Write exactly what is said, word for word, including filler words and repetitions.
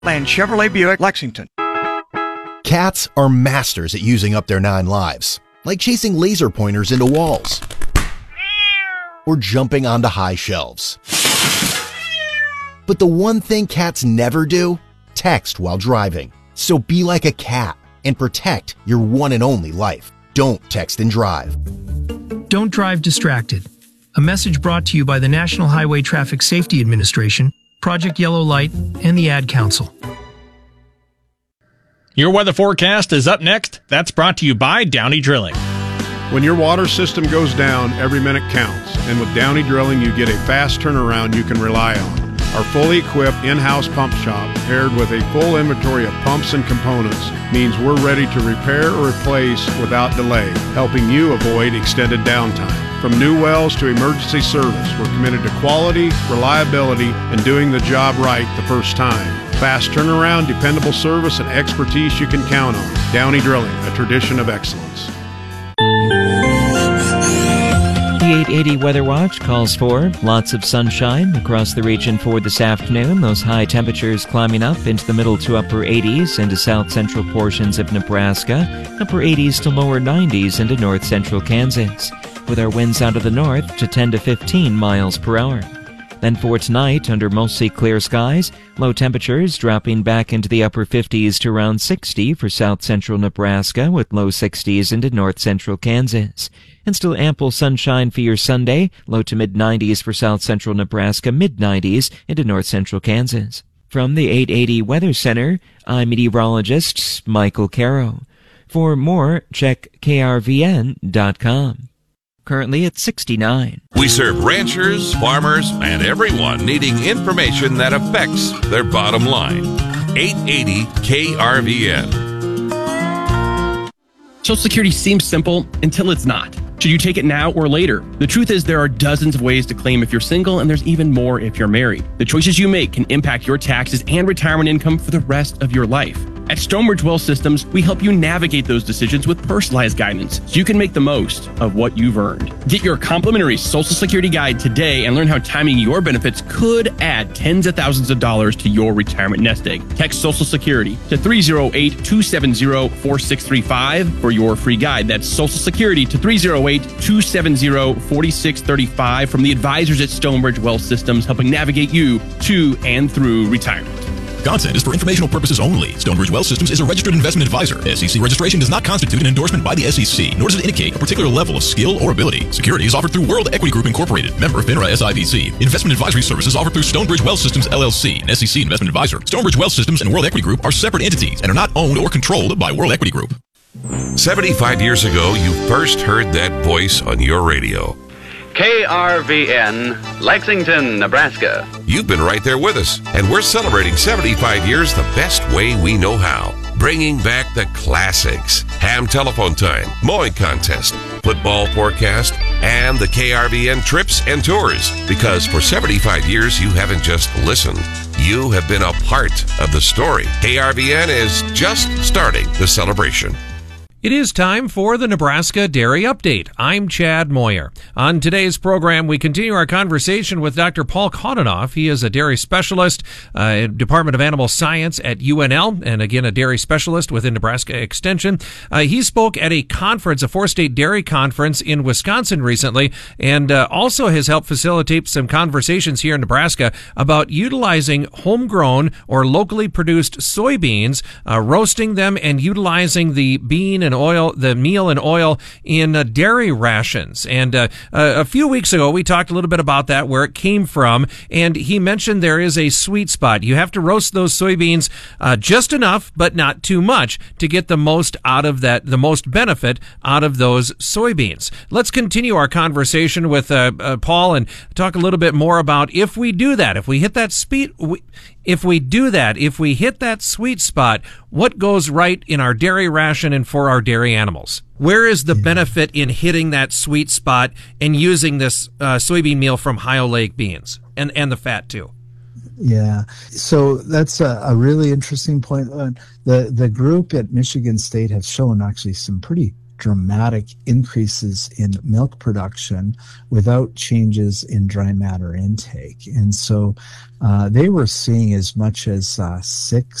and Chevrolet Buick Lexington. Cats are masters at using up their nine lives, like chasing laser pointers into walls or jumping onto high shelves. But the one thing cats never do? Text while driving. So be like a cat and protect your one and only life. Don't text and drive. Don't drive distracted. A message brought to you by the National Highway Traffic Safety Administration, Project Yellow Light, and the Ad Council. Your weather forecast is up next. That's brought to you by Downey Drilling. When your water system goes down, every minute counts. And with Downey Drilling, you get a fast turnaround you can rely on. Our fully equipped in-house pump shop, paired with a full inventory of pumps and components, means we're ready to repair or replace without delay, helping you avoid extended downtime. From new wells to emergency service, we're committed to quality, reliability, and doing the job right the first time. Fast turnaround, dependable service, and expertise you can count on. Downey Drilling, a tradition of excellence. The eight eighty Weather Watch calls for lots of sunshine across the region for this afternoon. Those high temperatures climbing up into the middle to upper eighties into south-central portions of Nebraska, upper eighties to lower nineties into north-central Kansas, with our winds out of the north to ten to fifteen miles per hour. Then for tonight, under mostly clear skies, low temperatures dropping back into the upper fifties to around sixty for south-central Nebraska, with low sixties into north-central Kansas. And still ample sunshine for your Sunday, low to mid-nineties for south-central Nebraska, mid-nineties into north-central Kansas. From the eight eighty Weather Center, I'm meteorologist Michael Caro. For more, check K R V N dot com. Currently at sixty-nine. We serve ranchers, farmers, and everyone needing information that affects their bottom line. eight eighty K R V N. Social Security seems simple until it's not. Should you take it now or later? The truth is there are dozens of ways to claim if you're single, and there's even more if you're married. The choices you make can impact your taxes and retirement income for the rest of your life. At Stonebridge Wealth Systems, we help you navigate those decisions with personalized guidance so you can make the most of what you've earned. Get your complimentary Social Security guide today and learn how timing your benefits could add tens of thousands of dollars to your retirement nest egg. Text Social Security to three oh eight, two seven oh, four six three five for your free guide. That's Social Security to three oh eight, two seven oh, four six three five from the advisors at Stonebridge Wealth Systems, helping navigate you to and through retirement. Content is for informational purposes only. Stonebridge Wealth Systems is a registered investment advisor. S E C registration does not constitute an endorsement by the S E C, nor does it indicate a particular level of skill or ability. Securities offered through World Equity Group Incorporated, member FINRA S I B C. Investment advisory services offered through Stonebridge Wealth Systems L L C, an S E C investment advisor. Stonebridge Wealth Systems and World Equity Group are separate entities and are not owned or controlled by World Equity Group. seventy-five years ago, you first heard that voice on your radio. K R V N, Lexington, Nebraska. You've been right there with us, and we're celebrating seventy-five years the best way we know how. Bringing back the classics. Ham telephone time, mowing contest, football forecast, and the K R V N trips and tours. Because for seventy-five years, you haven't just listened. You have been a part of the story. K R V N is just starting the celebration. It is time for the Nebraska Dairy Update. I'm Chad Moyer. On today's program, we continue our conversation with Doctor Paul Kononov. He is a dairy specialist, uh, Department of Animal Science at U N L, and again, a dairy specialist within Nebraska Extension. Uh, he spoke at a conference, a four-state dairy conference in Wisconsin recently, and uh, also has helped facilitate some conversations here in Nebraska about utilizing homegrown or locally produced soybeans, uh, roasting them, and utilizing the bean and oil, the meal and oil in uh, dairy rations. And uh, uh, a few weeks ago, we talked a little bit about that, where it came from, and he mentioned there is a sweet spot. You have to roast those soybeans uh, just enough, but not too much, to get the most out of that, the most benefit out of those soybeans. Let's continue our conversation with uh, uh, Paul and talk a little bit more about if we do that, if we hit that speed, we, if we do that, if we hit that sweet spot, what goes right in our dairy ration and for our dairy animals? Where is the yeah. benefit in hitting that sweet spot and using this uh, soybean meal from High-Oleic beans and, and the fat too? Yeah, so that's a, a really interesting point. Uh, the the group at Michigan State has shown actually some pretty dramatic increases in milk production without changes in dry matter intake. And so uh, they were seeing as much as uh, six